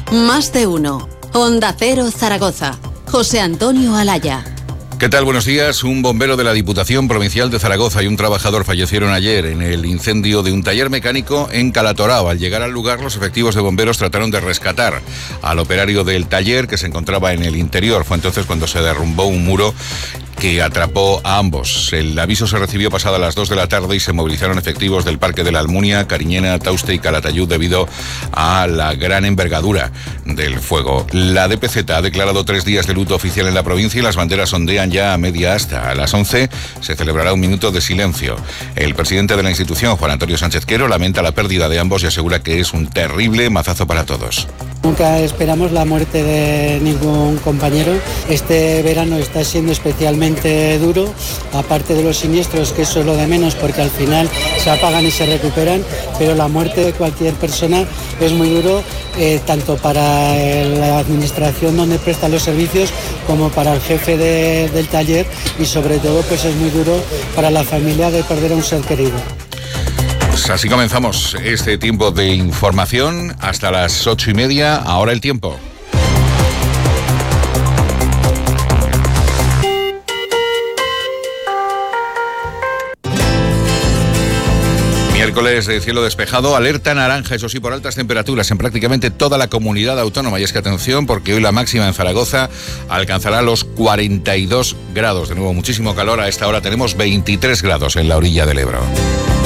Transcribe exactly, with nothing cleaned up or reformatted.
Más de uno. Onda Cero Zaragoza. José Antonio Alaya. ¿Qué tal? Buenos días. Un bombero de la Diputación Provincial de Zaragoza y un trabajador fallecieron ayer en el incendio de un taller mecánico en Calatorao. Al llegar al lugar, los efectivos de bomberos trataron de rescatar al operario del taller que se encontraba en el interior. Fue entonces cuando se derrumbó un muro que atrapó a ambos. El aviso se recibió pasada las dos de la tarde y se movilizaron efectivos del Parque de la Almunia, Cariñena, Tauste y Calatayud debido a la gran envergadura del fuego. La D P Z ha declarado tres días de luto oficial en la provincia y las banderas ondean ya a media asta. A las once se celebrará un minuto de silencio. El presidente de la institución, Juan Antonio Sánchez Quero, lamenta la pérdida de ambos y asegura que es un terrible mazazo para todos. Nunca esperamos la muerte de ningún compañero. Este verano está siendo especialmente duro, aparte de los siniestros, que eso es lo de menos porque al final se apagan y se recuperan, pero la muerte de cualquier persona es muy duro, eh, tanto para la administración donde prestan los servicios como para el jefe de, del taller, y sobre todo pues es muy duro para la familia de perder a un ser querido. Pues así comenzamos este tiempo de información hasta las ocho y media. Ahora el tiempo. Miércoles de cielo despejado, alerta naranja, eso sí, por altas temperaturas en prácticamente toda la comunidad autónoma. Y es que atención, porque hoy la máxima en Zaragoza alcanzará los cuarenta y dos grados. De nuevo, muchísimo calor. A esta hora tenemos veintitrés grados en la orilla del Ebro.